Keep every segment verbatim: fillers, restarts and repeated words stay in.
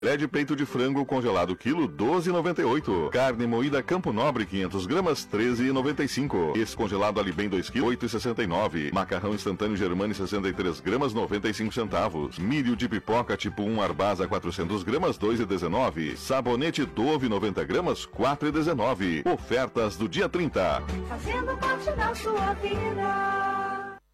Filé de peito de frango congelado quilo doze e noventa e oito. Carne moída Campo Nobre quinhentas gramas treze e noventa e cinco. Descongelado Alibem dois quilos oito e sessenta e nove. Macarrão instantâneo Germani sessenta e três gramas noventa e cinco centavos. Milho de pipoca tipo um Arbasa quatrocentas gramas dois e dezenove. Sabonete Dove noventa gramas quatro e dezenove. Ofertas do dia trinta. Fazendo parte da sua vida.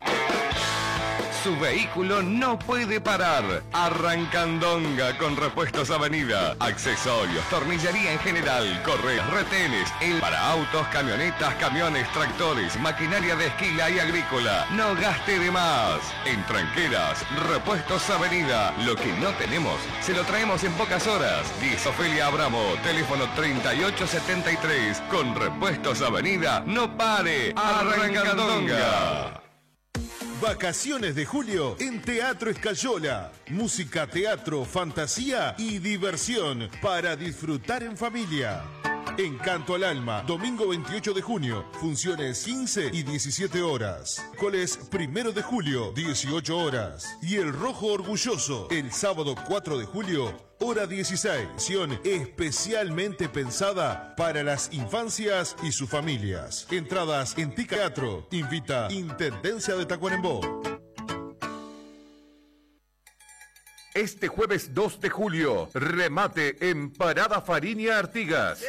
Su vehículo no puede parar. Arrancandonga con Repuestos Avenida. Accesorios, tornillería en general, correas, retenes, el para autos, camionetas, camiones, tractores, maquinaria de esquila y agrícola. No gaste de más. En Tranqueras, Repuestos Avenida. Lo que no tenemos, se lo traemos en pocas horas. diez Ofelia Abramo, teléfono treinta y ocho setenta y tres. Con Repuestos Avenida, no pare. Arrancandonga. Vacaciones de julio en Teatro Escayola. Música, teatro, fantasía y diversión para disfrutar en familia. Encanto al Alma, domingo veintiocho de junio, funciones quince y diecisiete horas. Miércoles primero de julio, dieciocho horas. Y El Rojo Orgulloso, el sábado cuatro de julio, hora dieciséis. Sesión especialmente pensada para las infancias y sus familias. Entradas en Teatro. Invita Intendencia de Tacuarembó. Este jueves dos de julio, remate en Parada Fariña Artigas.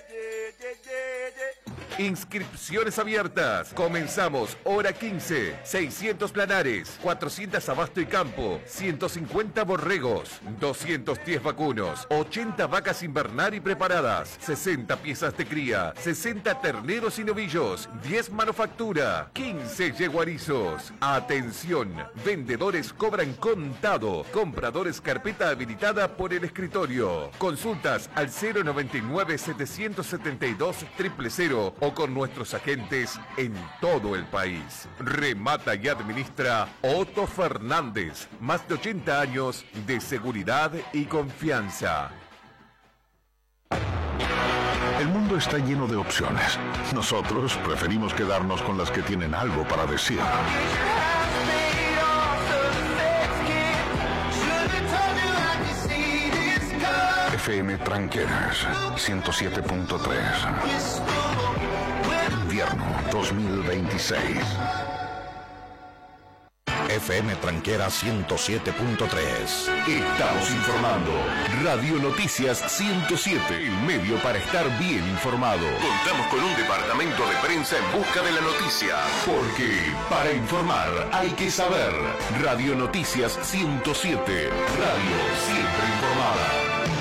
Inscripciones abiertas. Comenzamos hora quince. seiscientos planares, cuatrocientos abasto y campo, ciento cincuenta borregos, doscientos diez vacunos, ochenta vacas invernar y preparadas, sesenta piezas de cría, sesenta terneros y novillos, diez manufactura, quince yeguarizos. Atención, vendedores cobran contado, compradores carpeta habilitada por el escritorio. Consultas al cero noventa y nueve setecientos setenta y dos cero cero cero o con nuestros agentes en todo el país. Remata y administra Otto Fernández. Más de ochenta años de seguridad y confianza. El mundo está lleno de opciones. Nosotros preferimos quedarnos con las que tienen algo para decir. F M Tranqueras ciento siete punto tres. Invierno dos mil veintiséis. F M Tranquera ciento siete punto tres. Estamos informando. Radio Noticias ciento siete, el medio para estar bien informado. Contamos con un departamento de prensa en busca de la noticia. Porque para informar hay que saber. Radio Noticias ciento siete. Radio siempre informada.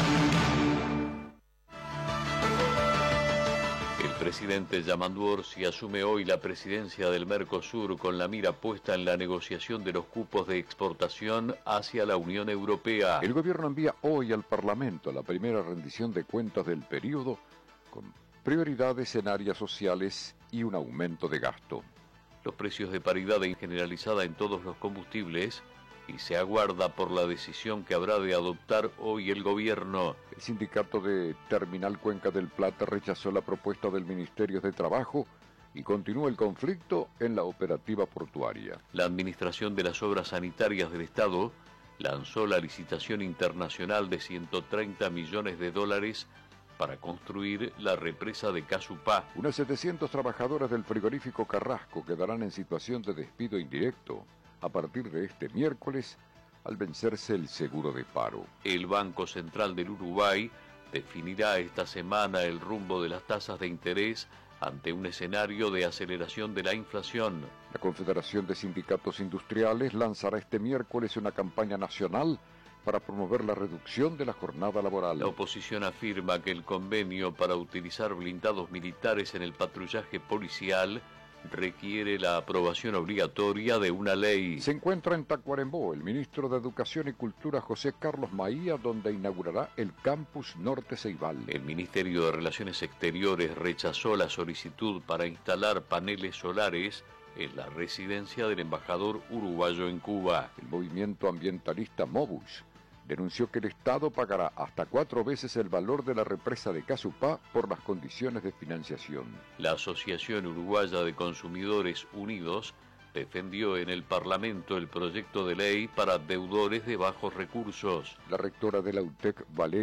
El presidente Yamandu Orsi asume hoy la presidencia del Mercosur con la mira puesta en la negociación de los cupos de exportación hacia la Unión Europea. El gobierno envía hoy al Parlamento la primera rendición de cuentas del periodo con prioridades en áreas sociales y un aumento de gasto. Los precios de paridad generalizada en todos los combustibles y se aguarda por la decisión que habrá de adoptar hoy el gobierno. El sindicato de Terminal Cuenca del Plata rechazó la propuesta del Ministerio de Trabajo y continúa el conflicto en la operativa portuaria. La Administración de las Obras Sanitarias del Estado lanzó la licitación internacional de ciento treinta millones de dólares para construir la represa de Casupá. Unas setecientos trabajadores del frigorífico Carrasco quedarán en situación de despido indirecto a partir de este miércoles, al vencerse el seguro de paro. El Banco Central del Uruguay definirá esta semana el rumbo de las tasas de interés ante un escenario de aceleración de la inflación. La Confederación de Sindicatos Industriales lanzará este miércoles una campaña nacional para promover la reducción de la jornada laboral. La oposición afirma que el convenio para utilizar blindados militares en el patrullaje policial requiere la aprobación obligatoria de una ley. Se encuentra en Tacuarembó el ministro de Educación y Cultura José Carlos Maía, donde inaugurará el Campus Norte Ceibal. El Ministerio de Relaciones Exteriores rechazó la solicitud para instalar paneles solares en la residencia del embajador uruguayo en Cuba. El movimiento ambientalista Mobus denunció que el Estado pagará hasta cuatro veces el valor de la represa de Casupá por las condiciones de financiación. La Asociación Uruguaya de Consumidores Unidos defendió en el Parlamento el proyecto de ley para deudores de bajos recursos. La rectora de la U T E C, Valeria